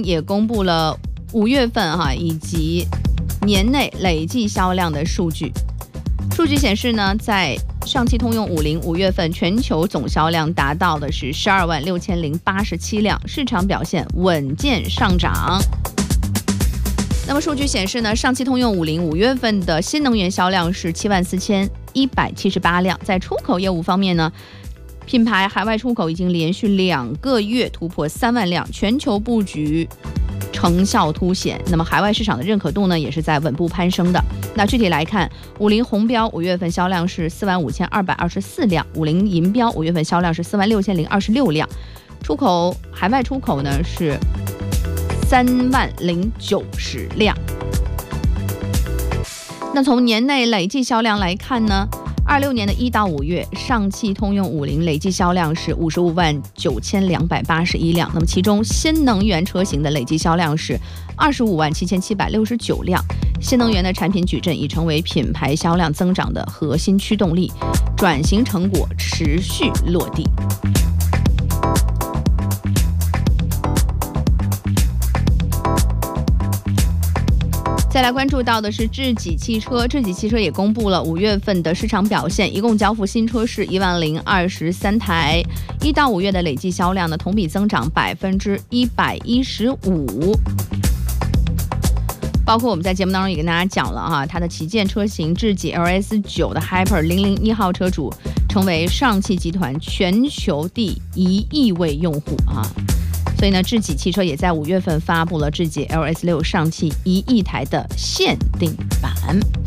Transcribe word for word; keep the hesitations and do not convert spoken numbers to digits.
也公布了五月份哈以及年内累计销量的数据。数据显示呢，在上汽通用五菱五月份全球总销量达到的是十二万六千零八十七辆，市场表现稳健上涨。那么数据显示呢，上汽通用五菱五月份的新能源销量是七万四千一百七十八辆。在出口业务方面呢，品牌海外出口已经连续两个月突破三万辆，全球布局成效凸显。那么海外市场的认可度呢，也是在稳步攀升的。那具体来看，五菱宏标五月份销量是四万五千二百二十四辆，五菱银标五月份销量是四万六千零二十六辆，出口海外出口呢是三万零九十辆。那从年内累计销量来看呢，二六年的一到五月，上汽通用五菱累计销量是五十五万九千两百八十一辆。那么其中新能源车型的累计销量是二十五万七千七百六十九辆。新能源的产品矩阵已成为品牌销量增长的核心驱动力，转型成果持续落地。再来关注到的是智己汽车，智己汽车也公布了五月份的市场表现，一共交付新车是一万零二十三台，一到五月的累计销量呢，同比增长百分之一百一十五。包括我们在节目当中也跟大家讲了哈，它的旗舰车型智己 L S 九 的 Hyper 零零一号车主，成为上汽集团全球第一亿位用户啊。所以呢，智己汽车也在五月份发布了智己 L S 六 上汽一亿台的限定版。